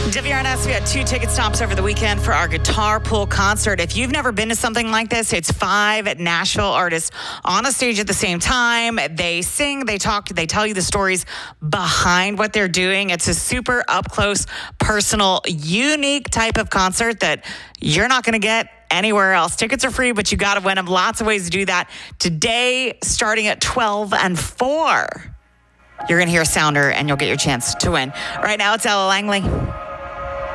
WRNS, we had 2 ticket stops over the weekend for our Guitar Pull concert. If you've never been to something like this, it's 5 Nashville artists on a stage at the same time. They sing, they talk, they tell you the stories behind what they're doing. It's a super up-close, personal, unique type of concert that you're not going to get anywhere else. Tickets are free, but you got to win them. Lots of ways to do that. Today, starting at 12 and 4. You're going to hear a sounder, and you'll get your chance to win. Right now, it's Ella Langley.